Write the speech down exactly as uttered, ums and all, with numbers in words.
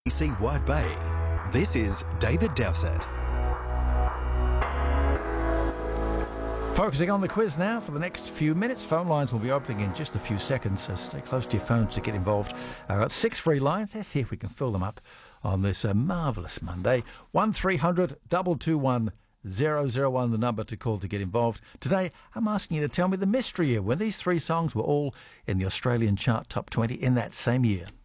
See Wide Bay. This is David Dowsett. Focusing on the quiz now for the next few minutes. Phone lines will be opening in just a few seconds, so stay close to your phones to get involved. I've got six free lines. Let's see if we can fill them up on this uh, marvellous Monday. one three hundred two two one zero zero one, the number to call to get involved. Today, I'm asking you to tell me the mystery year when these three songs were all in the Australian chart top twenty in that same year.